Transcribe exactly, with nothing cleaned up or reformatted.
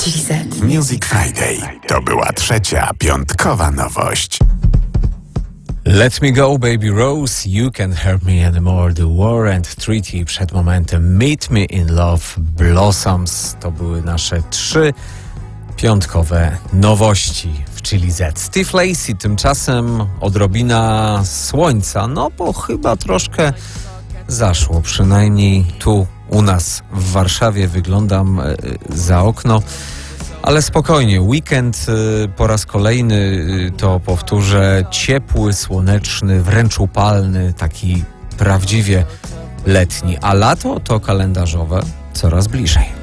G Z. Music Friday to była trzecia piątkowa nowość. Let Me Go, Baby Rose, You Can't Hurt Me Anymore, The War and Treaty, przed momentem Meet Me in Love, Blossoms. To były nasze trzy piątkowe nowości w Chili Z. Steve Lacy, tymczasem odrobina słońca, no bo chyba troszkę zaszło, przynajmniej tu u nas w Warszawie. Wyglądam e, za okno. Ale spokojnie, weekend y, po raz kolejny, y, to powtórzę, ciepły, słoneczny, wręcz upalny, taki prawdziwie letni. A lato to kalendarzowe coraz bliżej.